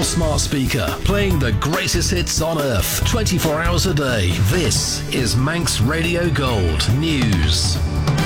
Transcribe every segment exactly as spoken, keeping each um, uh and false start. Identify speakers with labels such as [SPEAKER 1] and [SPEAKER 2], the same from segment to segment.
[SPEAKER 1] your smart speaker, playing the greatest hits on earth, twenty-four hours a day. This is Manx Radio Gold News.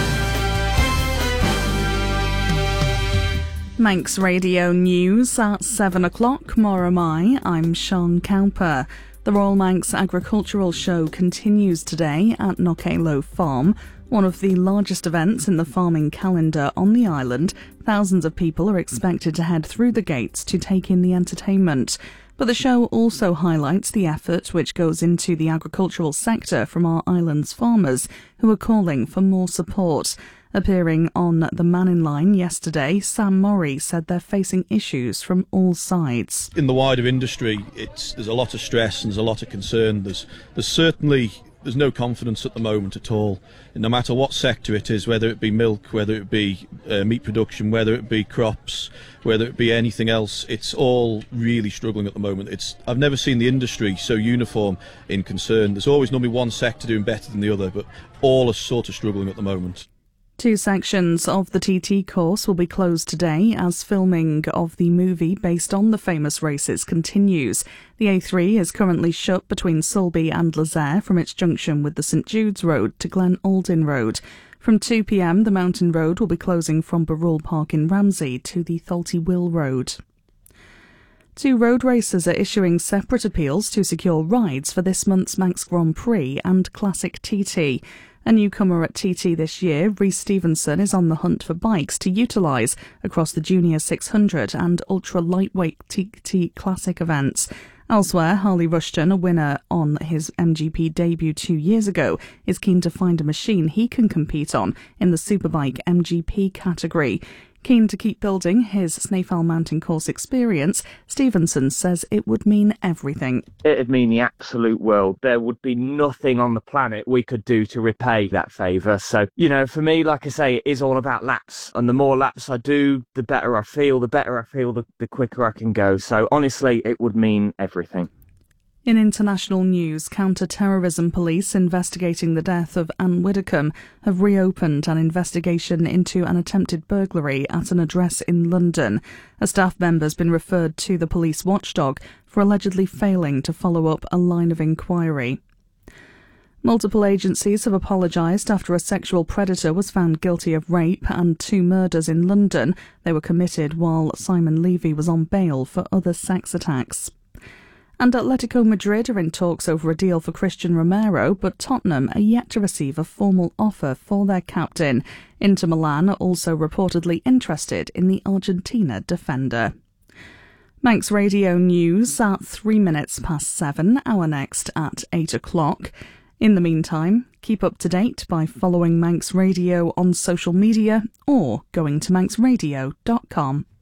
[SPEAKER 2] Manx Radio News at seven o'clock. Moramai, I'm Sean Cowper. The Royal Manx Agricultural Show continues today at Knockalow Farm, one of the largest events in the farming calendar on the island. Thousands of people are expected to head through the gates to take in the entertainment. But the show also highlights the effort which goes into the agricultural sector from our island's farmers, who are calling for more support. Appearing on The Man in Line yesterday, Sam Murray said they're facing issues from all sides.
[SPEAKER 3] In the wider industry, it's, there's a lot of stress and there's a lot of concern. There's, there's certainly there's no confidence at the moment at all. And no matter what sector it is, whether it be milk, whether it be uh, meat production, whether it be crops, whether it be anything else, it's all really struggling at the moment. It's I've never seen the industry so uniform in concern. There's always normally one sector doing better than the other, but all are sort of struggling at the moment.
[SPEAKER 2] Two sections of the T T course will be closed today as filming of the movie based on the famous races continues. The A three is currently shut between Sulby and Lazaire from its junction with the St Jude's Road to Glen Aldin Road. From two p m, the Mountain Road will be closing from Barrule Park in Ramsey to the Tholty Will Road. Two road racers are issuing separate appeals to secure rides for this month's Manx Grand Prix and Classic T T. A newcomer at T T this year, Rhys Stevenson, is on the hunt for bikes to utilise across the Junior six hundred and ultra-lightweight T T Classic events. Elsewhere, Harley Rushton, a winner on his M G P debut two years ago, is keen to find a machine he can compete on in the Superbike M G P category. Keen to keep building his Snaefell Mountain Course experience, Stevenson says it would mean everything.
[SPEAKER 4] It'd mean the absolute world. There would be nothing on the planet we could do to repay that favour. So, you know, for me, like I say, it is all about laps. And the more laps I do, the better I feel. The better I feel, the, the quicker I can go. So, honestly, it would mean everything.
[SPEAKER 2] In international news, counter-terrorism police investigating the death of Anne Widdecombe have reopened an investigation into an attempted burglary at an address in London. A staff member has been referred to the police watchdog for allegedly failing to follow up a line of inquiry. Multiple agencies have apologised after a sexual predator was found guilty of rape and two murders in London. They were committed while Simon Levy was on bail for other sex attacks. And Atletico Madrid are in talks over a deal for Christian Romero, but Tottenham are yet to receive a formal offer for their captain. Inter Milan are also reportedly interested in the Argentina defender. Manx Radio News at three minutes past seven, our next at eight o'clock. In the meantime, keep up to date by following Manx Radio on social media or going to manx radio dot com.